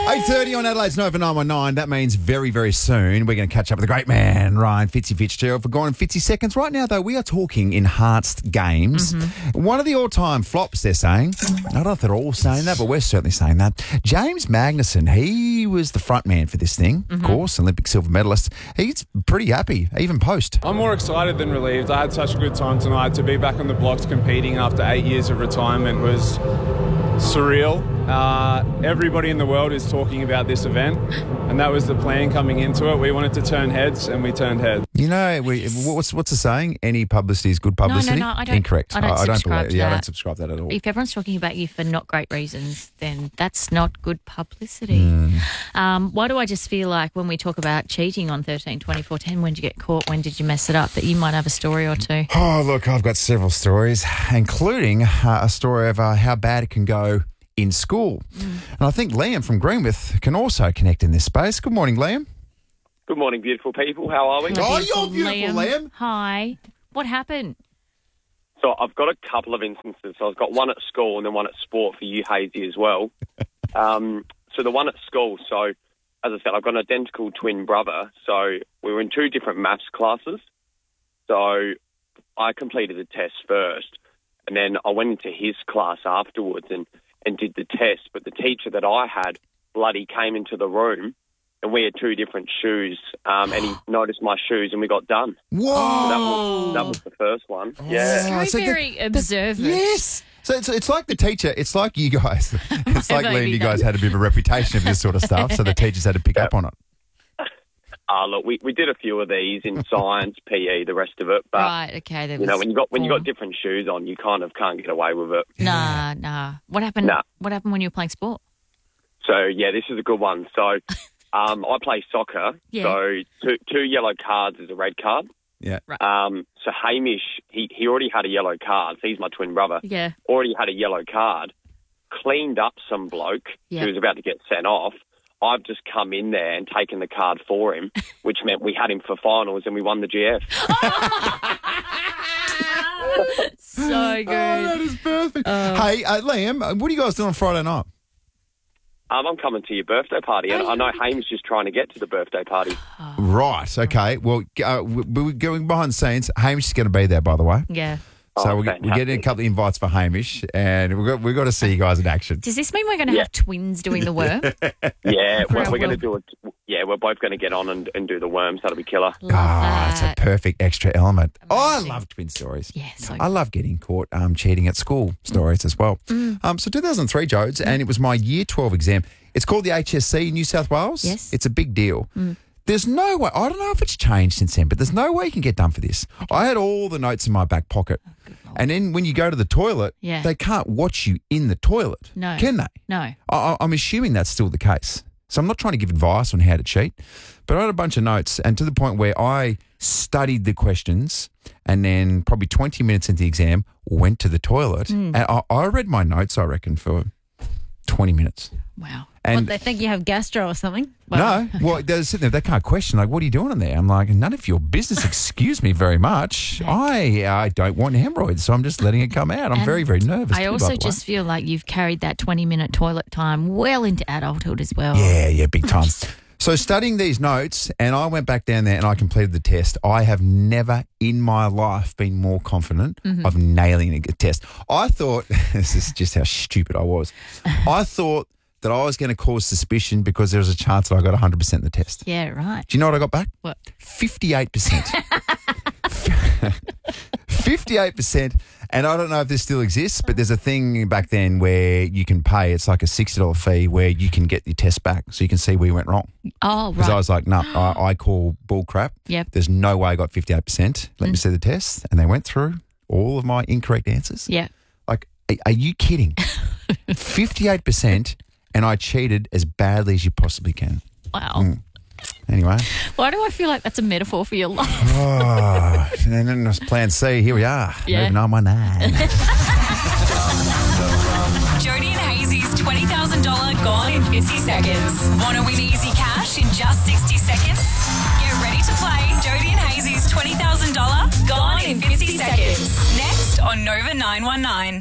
8:30 on Adelaide's Nova 919. That means very, very soon we're going to catch up with the great man, Ryan Fitzy Fitzgerald, for Gone in Fitzy Seconds. Right now, though, we are talking enhanced games. One of the all-time flops, they're saying. I don't know if they're all saying that, but we're certainly saying that. James Magnuson, he was the front man for this thing, of course, Olympic silver medalist. He's pretty happy, even post. I'm more excited than relieved. I had such a good time tonight. To be back on the blocks competing after 8 years of retirement was surreal. Everybody in the world is talking about this event, and that was the plan coming into it. We wanted to turn heads, and we turned heads. You know, what's the saying? Any publicity is good publicity? No, I don't. Incorrect. I don't subscribe to that. I don't subscribe to that at all. If everyone's talking about you for not great reasons, then that's not good publicity. Why do I just feel like when we talk about cheating on 13, 24, 10, when did you get caught, when did you mess it up, that you might have a story or two? Oh, look, I've got several stories, including a story of how bad it can go in school. And I think Liam from Greenwith can also connect in this space. Good morning, Liam. Good morning, beautiful people. How are we? Oh, you're beautiful, Liam. Hi. What happened? So I've got a couple of instances. So I've got one at school and then one at sport for you, Hazy, as well. So the one at school, so as I said, I've got an identical twin brother. So we were in two different maths classes. So I completed the test first, and then I went into his class afterwards and did the test. But the teacher that I had bloody came into the room, and we had two different shoes, and he noticed my shoes, and we got done. Whoa! So that was the first one. Yeah. Very observant. Yes. So it's like the teacher, it's like you guys. It's like, Liam, you guys had a bit of a reputation of this sort of stuff, so the teachers had to pick up on it. Look, we did a few of these in science, PE, the rest of it. But, right, okay. You know, when you got different shoes on, you kind of can't get away with it. Nah. What happened? What happened when you were playing sport? So, yeah, this is a good one. So, I play soccer. Yeah. So, two yellow cards is a red card. Yeah. Right. So Hamish, he already had a yellow card. So he's my twin brother. Yeah. Already had a yellow card. Cleaned up some bloke who was about to get sent off. I've just come in there and taken the card for him, which meant we had him for finals and we won the GF. So good. Oh, that is perfect. Hey, Liam, what are you guys doing on Friday night? I'm coming to your birthday party, and I know Hamish is trying to get to the birthday party. Right, okay. Well, we're going behind the scenes. Hamish is going to be there, by the way. Yeah. So we're getting a couple of invites for Hamish, and we've got to see you guys in action. Does this mean we're going to have twins doing the worm? Yeah, we're going to do it. Yeah, we're both going to get on and do the worms. That'll be killer. It's a perfect extra element. Amazing. Oh, I love twin stories. Yeah, so I love getting caught cheating at school stories as well. So 2003, Jodes, and it was my Year 12 exam. It's called the HSC New South Wales. Yes. It's a big deal. There's no way, I don't know if it's changed since then, but there's no way you can get done for this. Okay. I had all the notes in my back pocket. And then when you go to the toilet, they can't watch you in the toilet. No. Can they? No. I'm assuming that's still the case. So I'm not trying to give advice on how to cheat, but I had a bunch of notes, and to the point where I studied the questions and then probably 20 minutes into the exam went to the toilet. And I read my notes, I reckon, for 20 minutes. Wow. And they think you have gastro or something? Well, no. Well, they're sitting there, they can't question, like, what are you doing in there? I'm like, none of your business, excuse me very much. I don't want hemorrhoids, so I'm just letting it come out. I'm very, very nervous. I also just feel like you've carried that 20-minute toilet time well into adulthood as well. Yeah, big time. So studying these notes, and I went back down there and I completed the test. I have never in my life been more confident of nailing a test. I thought, this is just how stupid I was. I thought that I was going to cause suspicion because there was a chance that I got 100% in the test. Yeah, right. Do you know what I got back? What? 58%. 58%. And I don't know if this still exists, but there's a thing back then where you can pay, it's like a $60 fee where you can get your test back so you can see where you went wrong. Oh, right. Because I was like, no, I call bull crap. Yep. There's no way I got 58%. Let me see the test. And they went through all of my incorrect answers. Yeah. Like, are you kidding? 58%. And I cheated as badly as you possibly can. Wow. Anyway. Why do I feel like that's a metaphor for your life? And then there's plan C. Here we are. Yeah. Moving on my nine. Jody and Hazy's $20,000 gone in 50 seconds. Want to win easy cash in just 60 seconds? Get ready to play Jody and Hazy's $20,000 gone in 50 seconds. Next on Nova 919.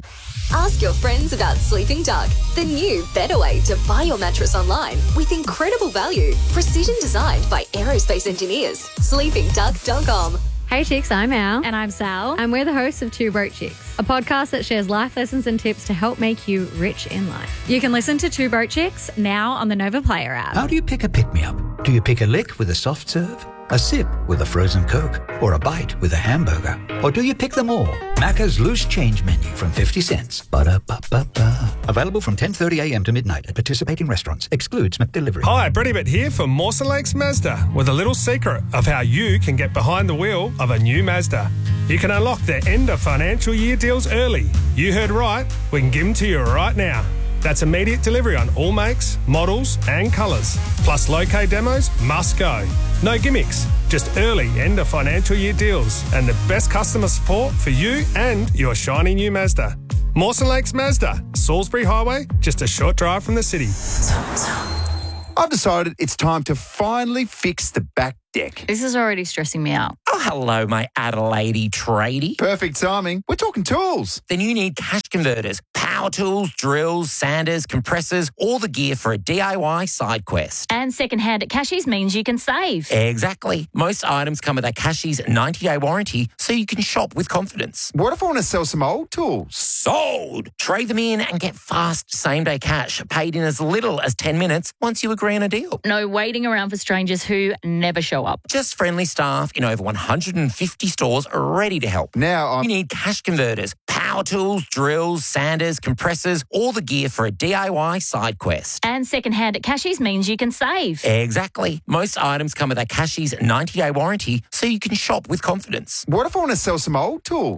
Ask your friends about Sleeping Duck, the new, better way to buy your mattress online with incredible value. Precision designed by aerospace engineers. SleepingDuck.com. Hey chicks, I'm Al. And I'm Sal. And we're the hosts of Two Broke Chicks, a podcast that shares life lessons and tips to help make you rich in life. You can listen to Two Broke Chicks now on the Nova Player app. How do you pick a pick-me-up? Do you pick a lick with a soft serve? A sip with a frozen Coke? Or a bite with a hamburger? Or do you pick them all? Macca's Loose Change Menu from 50 cents. Ba-da-ba-ba-ba. Available from 10:30am to midnight at participating restaurants. Excludes McDelivery. Hi, Brady Bit here for Mawson Lakes Mazda with a little secret of how you can get behind the wheel of a new Mazda. You can unlock their end of financial year deals early. You heard right. We can give them to you right now. That's immediate delivery on all makes, models and colours. Plus low-K demos must go. No gimmicks, just early end of financial year deals and the best customer support for you and your shiny new Mazda. Mawson Lakes Mazda, Salisbury Highway, just a short drive from the city. I've decided it's time to finally fix the back deck. This is already stressing me out. Oh, hello, my Adelaide tradie. Perfect timing. We're talking tools. Then you need cash converters, power tools, drills, sanders, compressors, all the gear for a DIY side quest. And second-hand at Cashies means you can save. Exactly. Most items come with a Cashies 90-day warranty, so you can shop with confidence. What if I want to sell some old tools? Sold! Trade them in and get fast same-day cash, paid in as little as 10 minutes once you agree on a deal. No waiting around for strangers who never show up. Just friendly staff in over 150 stores ready to help. Now you need cash converters, power tools, drills, sanders, compressors, all the gear for a DIY side quest. And second-hand at Cashies means you can save. Exactly. Most items come with a Cashies 90-day warranty, so you can shop with confidence. What if I want to sell some old tools?